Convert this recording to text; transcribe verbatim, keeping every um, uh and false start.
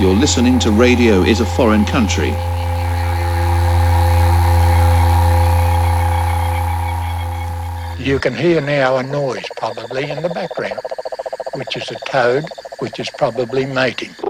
You're listening to Radio is a Foreign Country. You can hear now a noise probably in the background, which is a toad, which is probably mating.